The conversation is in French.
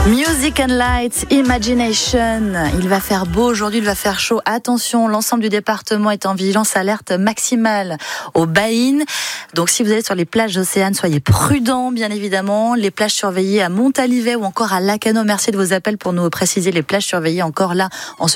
Music and Lights, Imagination. Il va faire beau aujourd'hui, il va faire chaud. Attention, l'ensemble du département est en vigilance alerte maximale au Baïn. Donc si vous allez sur les plages d'Océane, soyez prudents, bien évidemment. Les plages surveillées à Montalivet ou encore à Lacanau. Merci de vos appels pour nous préciser les plages surveillées encore là en ce